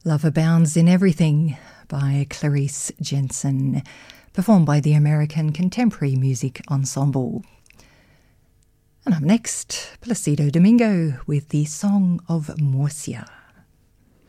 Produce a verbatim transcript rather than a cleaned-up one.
Love Abounds in Everything by Clarice Jensen, performed by the American Contemporary Music Ensemble. And up next, Placido Domingo with the Song of Murcia.